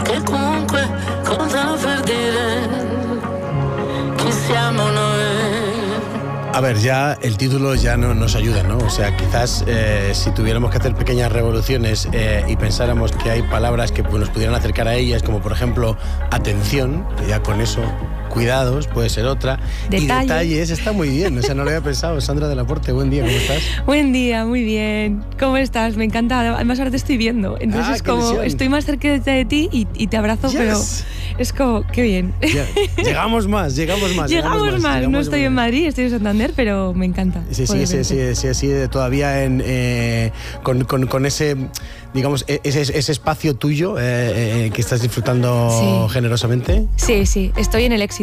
che comunque cosa per dire chi siamo noi. A ver, ya el título ya no nos ayuda, ¿no? O sea, quizás si tuviéramos que hacer pequeñas revoluciones y pensáramos que hay palabras que pues, nos pudieran acercar a ellas, como por ejemplo atención, que ya con eso, cuidados, puede ser otra. Y detalles, está muy bien, o sea, no lo había pensado. Sandra de la Porte, buen día, ¿cómo estás? Buen día, muy bien. ¿Cómo estás? Me encanta. Además ahora te estoy viendo, entonces es como ilusión. Estoy más cerca de ti y te abrazo, yes. Pero es como, qué bien. Ya, llegamos más. Llegamos más. No estoy en Madrid, estoy en Santander, pero me encanta. Sí, todavía con ese, digamos, ese espacio tuyo que estás disfrutando generosamente. Sí, estoy en el éxito.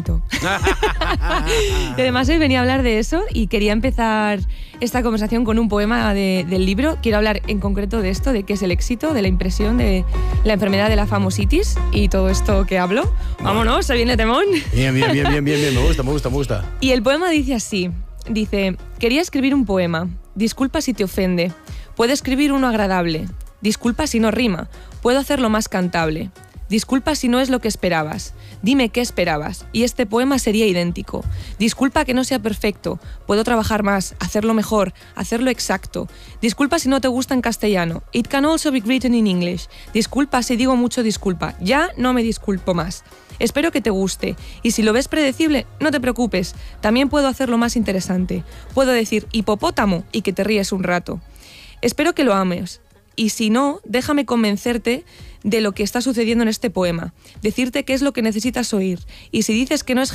Y además hoy venía a hablar de eso y quería empezar esta conversación con un poema del libro. Quiero hablar en concreto de esto, de qué es el éxito, de la impresión, de la enfermedad de la famositis y todo esto que hablo. Vámonos, se viene temón. Bien, me gusta. Y el poema dice así, quería escribir un poema, disculpa si te ofende, puedo escribir uno agradable, disculpa si no rima, puedo hacerlo más cantable. Disculpa si no es lo que esperabas. Dime qué esperabas y este poema sería idéntico. Disculpa que no sea perfecto. Puedo trabajar más, hacerlo mejor, hacerlo exacto. Disculpa si no te gusta en castellano. It can also be written in English. Disculpa si digo mucho disculpa. Ya no me disculpo más. Espero que te guste. Y si lo ves predecible, no te preocupes. También puedo hacerlo más interesante. Puedo decir hipopótamo y que te ríes un rato. Espero que lo ames. Y si no, déjame convencerte de lo que está sucediendo en este poema, decirte qué es lo que necesitas oír, y si dices que no es